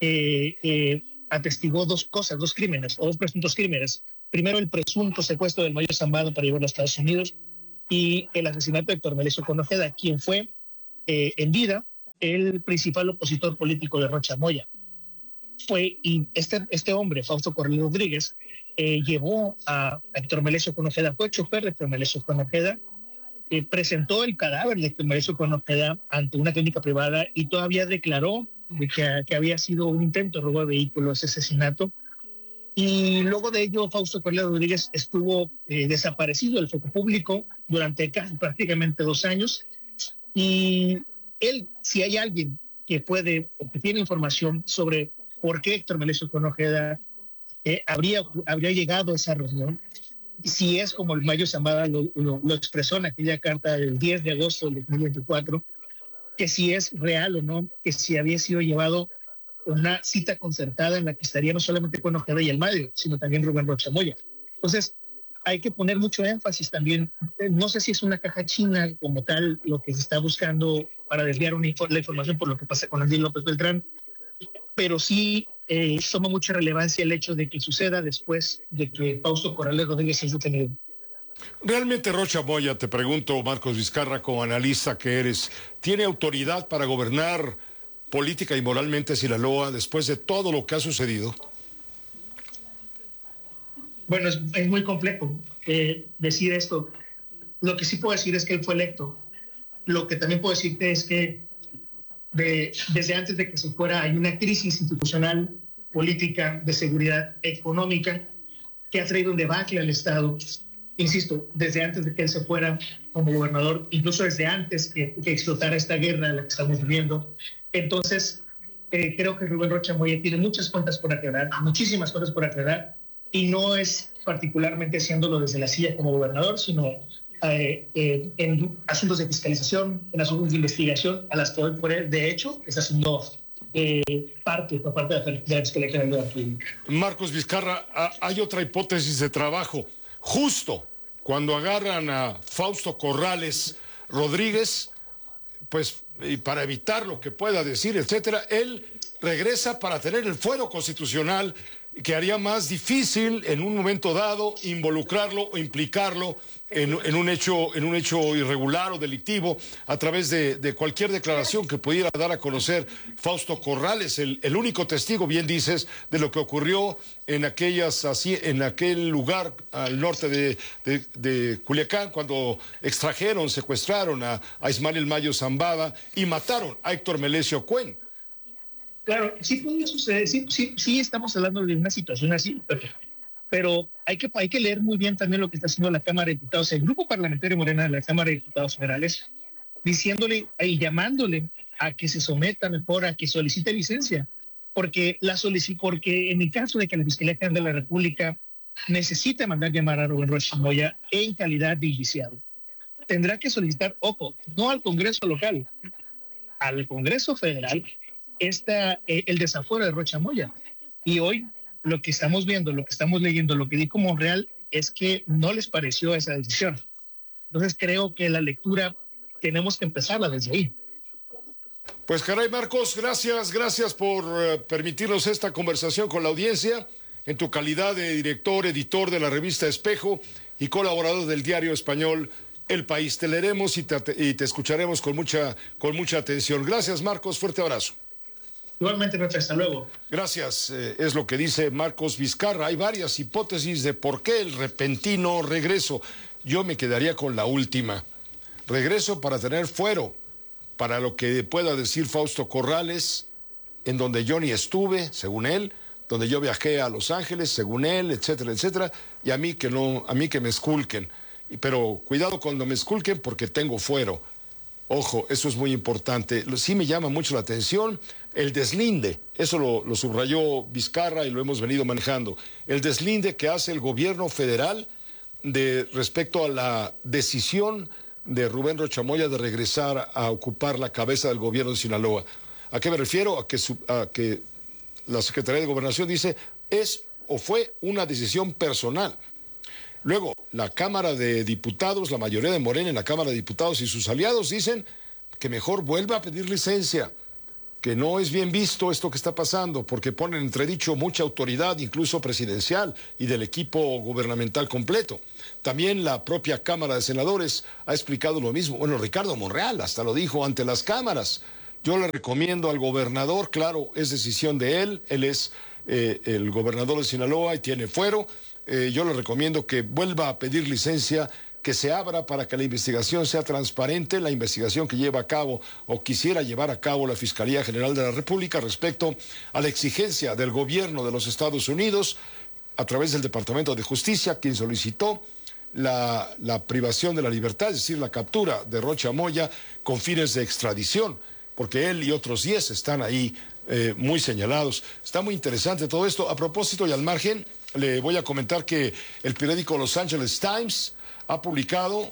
atestiguó dos cosas, dos crímenes, o dos presuntos crímenes. Primero, el presunto secuestro del Mayo Zambada para llevarlo a Estados Unidos y el asesinato de Héctor Melesio Con Ojeda, quien fue en vida el principal opositor político de Rocha Moya. Y este hombre, Fausto Corrales Rodríguez, llevó a Héctor Melesio Con Ojeda, fue chofer de Héctor Melesio Con Ojeda, presentó el cadáver de Héctor Melesio Con Ojeda ante una clínica privada y todavía declaró de que había sido un intento de robo de vehículos, ese asesinato. Y luego de ello, Fausto Corrales Rodríguez estuvo desaparecido del foco público durante prácticamente 2 años. Y él, si hay alguien que puede o que tiene información sobre por qué Héctor Melesio Con Ojeda habría llegado a esa reunión, si es como el Mayo Zambada lo expresó en aquella carta del 10 de agosto del 2024, que si es real o no, que si había sido llevado una cita concertada en la que estaría no solamente Con Ojeda y el Mayo, sino también Rubén Rocha Moya. Entonces, hay que poner mucho énfasis también. No sé si es una caja china como tal lo que se está buscando para desviar la información por lo que pasa con Andrés López Beltrán, pero sí toma mucha relevancia el hecho de que suceda después de que Fausto Corrales Rodríguez sea detenido. Realmente Rocha Moya, te pregunto, Marcos Vizcarra, como analista que eres, ¿tiene autoridad para gobernar política y moralmente Sinaloa después de todo lo que ha sucedido? Bueno, es muy complejo decir esto. Lo que sí puedo decir es que él fue electo. Lo que también puedo decirte es que desde antes de que se fuera hay una crisis institucional, política, de seguridad económica que ha traído un debacle al Estado. Insisto, desde antes de que él se fuera como gobernador, incluso desde antes que explotara esta guerra en la que estamos viviendo. Entonces, creo que Rubén Rocha Moya tiene muchas cuentas por aclarar, muchísimas cuentas por aclarar, y no es particularmente haciéndolo desde la silla como gobernador, sino en asuntos de fiscalización, en asuntos de investigación, a las que hoy por él, de hecho, está haciendo parte de la Fiscalía General de la República. Marcos Vizcarra, hay otra hipótesis de trabajo. Justo cuando agarran a Fausto Corrales Rodríguez, pues y para evitar lo que pueda decir, etcétera, él regresa para tener el fuero constitucional que haría más difícil en un momento dado involucrarlo o implicarlo en un hecho irregular o delictivo a través de cualquier declaración que pudiera dar a conocer Fausto Corrales, el único testigo, bien dices, de lo que ocurrió en aquel lugar al norte de Culiacán, cuando secuestraron a Ismael Mayo Zambada y mataron a Héctor Melesio Cuen. Claro, sí podría suceder, sí estamos hablando de una situación así, pero hay que leer muy bien también lo que está haciendo la Cámara de Diputados, el Grupo Parlamentario Morena de la Cámara de Diputados Federales, diciéndole y llamándole a que se someta mejor, a que solicite licencia, porque en el caso de que la Fiscalía General de la República necesite mandar llamar a Rubén Rocha Moya en calidad de indiciado, tendrá que solicitar, ojo, no al Congreso local, al Congreso Federal, el desafuero de Rocha Moya. Y hoy lo que estamos viendo, lo que estamos leyendo, lo que dijo Monreal es que no les pareció esa decisión. Entonces creo que la lectura tenemos que empezarla desde ahí. Pues caray, Marcos, gracias por permitirnos esta conversación con la audiencia en tu calidad de director, editor de la revista Espejo y colaborador del diario español El País. Te leeremos y te escucharemos con mucha atención. Gracias, Marcos, fuerte abrazo. Igualmente, Pepe, hasta luego. Gracias, es lo que dice Marcos Vizcarra. Hay varias hipótesis de por qué el repentino regreso. Yo me quedaría con la última. Regreso para tener fuero, para lo que pueda decir Fausto Corrales, en donde yo ni estuve, según él, donde yo viajé a Los Ángeles, según él, etcétera, etcétera, y a mí que me esculquen. Pero cuidado cuando me esculquen porque tengo fuero. Ojo, eso es muy importante. Sí me llama mucho la atención el deslinde, eso lo subrayó Vizcarra y lo hemos venido manejando, el deslinde que hace el gobierno federal respecto a la decisión de Rubén Rocha Moya de regresar a ocupar la cabeza del gobierno de Sinaloa. ¿A qué me refiero? A que la Secretaría de Gobernación dice es o fue una decisión personal. Luego, la Cámara de Diputados, la mayoría de Morena en la Cámara de Diputados y sus aliados dicen que mejor vuelva a pedir licencia. que no es bien visto esto que está pasando, porque pone en entredicho mucha autoridad, incluso presidencial, y del equipo gubernamental completo. También la propia Cámara de Senadores ha explicado lo mismo. Bueno, Ricardo Monreal hasta lo dijo ante las cámaras. Yo le recomiendo al gobernador, claro, es decisión de él es el gobernador de Sinaloa y tiene fuero. Yo le recomiendo que vuelva a pedir licencia, que se abra para que la investigación sea transparente, la investigación que lleva a cabo o quisiera llevar a cabo la Fiscalía General de la República respecto a la exigencia del gobierno de los Estados Unidos a través del Departamento de Justicia, quien solicitó la privación de la libertad, es decir, la captura de Rocha Moya con fines de extradición, porque él y otros 10 están ahí muy señalados. Está muy interesante todo esto. A propósito y al margen, le voy a comentar que el periódico Los Angeles Times ha publicado,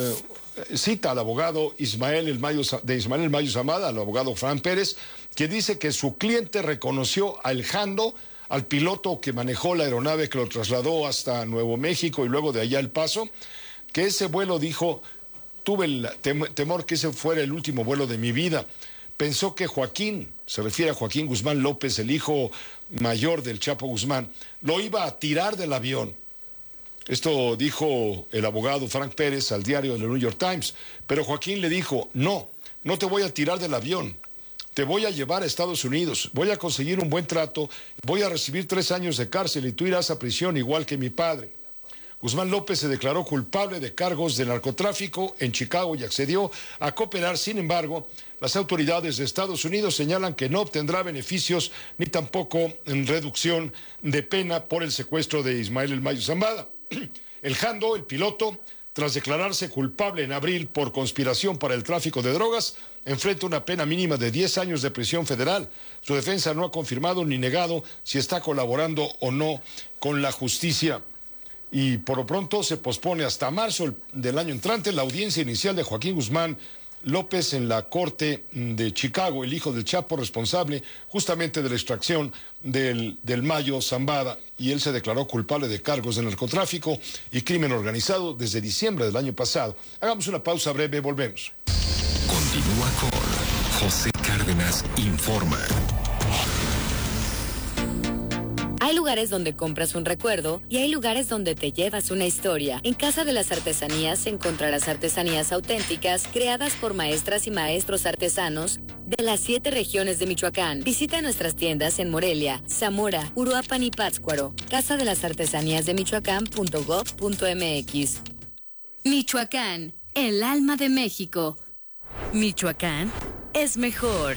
cita al abogado Ismael El Mayo Zambada, al abogado Fran Pérez, que dice que su cliente reconoció a El Jando, al piloto que manejó la aeronave que lo trasladó hasta Nuevo México y luego de allá El Paso, que ese vuelo, dijo, tuve el temor que ese fuera el último vuelo de mi vida. Pensó que Joaquín, se refiere a Joaquín Guzmán López, el hijo mayor del Chapo Guzmán, lo iba a tirar del avión. Esto dijo el abogado Frank Pérez al diario del New York Times. Pero Joaquín le dijo, no te voy a tirar del avión, te voy a llevar a Estados Unidos, voy a conseguir un buen trato, voy a recibir 3 años de cárcel y tú irás a prisión igual que mi padre. Guzmán López se declaró culpable de cargos de narcotráfico en Chicago y accedió a cooperar. Sin embargo, las autoridades de Estados Unidos señalan que no obtendrá beneficios ni tampoco en reducción de pena por el secuestro de Ismael El Mayo Zambada. El Jando, el piloto, tras declararse culpable en abril por conspiración para el tráfico de drogas, enfrenta una pena mínima de 10 años de prisión federal. Su defensa no ha confirmado ni negado si está colaborando o no con la justicia. Y por lo pronto se pospone hasta marzo del año entrante la audiencia inicial de Joaquín Guzmán López en la Corte de Chicago, el hijo del Chapo, responsable justamente de la extracción del Mayo Zambada, y él se declaró culpable de cargos de narcotráfico y crimen organizado desde diciembre del año pasado. Hagamos una pausa breve, volvemos. Continúa con José Cárdenas Informa. Hay lugares donde compras un recuerdo y hay lugares donde te llevas una historia. En Casa de las Artesanías encontrarás artesanías auténticas creadas por maestras y maestros artesanos de las 7 regiones de Michoacán. Visita nuestras tiendas en Morelia, Zamora, Uruapan y Pátzcuaro. Casa de las Artesanías de Michoacán.gov.mx. Michoacán, el alma de México. Michoacán es mejor.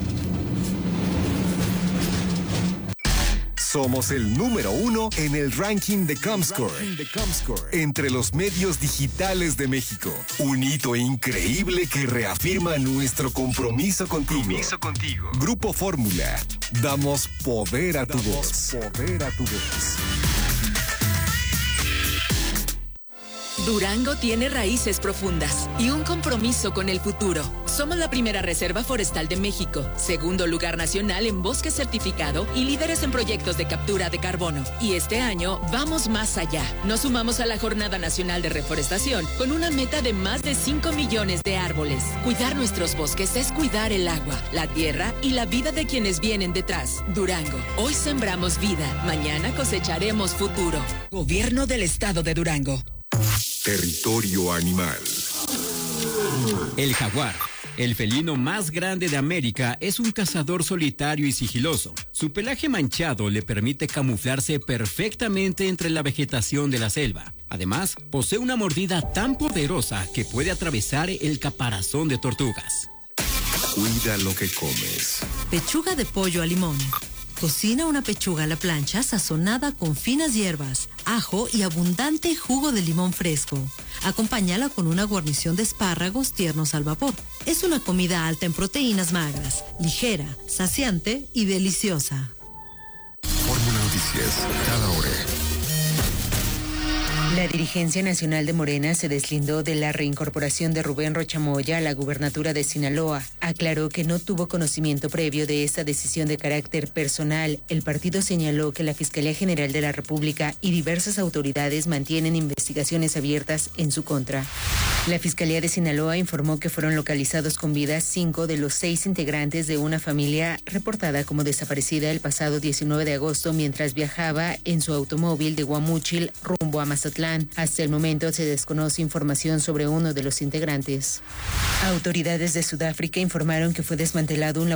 Somos el número 1 en el ranking de Comscore, entre los medios digitales de México. Un hito increíble que reafirma nuestro compromiso contigo. Grupo Fórmula. Damos poder a tu voz. Durango tiene raíces profundas y un compromiso con el futuro. Somos la primera reserva forestal de México, segundo lugar nacional en bosque certificado y líderes en proyectos de captura de carbono. Y este año vamos más allá. Nos sumamos a la Jornada Nacional de Reforestación con una meta de más de 5 millones de árboles. Cuidar nuestros bosques es cuidar el agua, la tierra y la vida de quienes vienen detrás. Durango, hoy sembramos vida, mañana cosecharemos futuro. Gobierno del Estado de Durango. Territorio animal. El jaguar, el felino más grande de América, es un cazador solitario y sigiloso. Su pelaje manchado le permite camuflarse perfectamente entre la vegetación de la selva. Además, posee una mordida tan poderosa que puede atravesar el caparazón de tortugas. Cuida lo que comes. Pechuga de pollo a limón. Cocina una pechuga a la plancha sazonada con finas hierbas, ajo y abundante jugo de limón fresco. Acompáñala con una guarnición de espárragos tiernos al vapor. Es una comida alta en proteínas magras, ligera, saciante y deliciosa. Fórmula Noticias, cada hora. La dirigencia nacional de Morena se deslindó de la reincorporación de Rubén Rocha Moya a la gubernatura de Sinaloa. Aclaró que no tuvo conocimiento previo de esta decisión de carácter personal. El partido señaló que la Fiscalía General de la República y diversas autoridades mantienen investigaciones abiertas en su contra. La Fiscalía de Sinaloa informó que fueron localizados con vida 5 de los 6 integrantes de una familia reportada como desaparecida el pasado 19 de agosto mientras viajaba en su automóvil de Guamúchil rumbo a Mazatlán. Hasta el momento se desconoce información sobre uno de los integrantes. Autoridades de Sudáfrica informaron que fue desmantelado un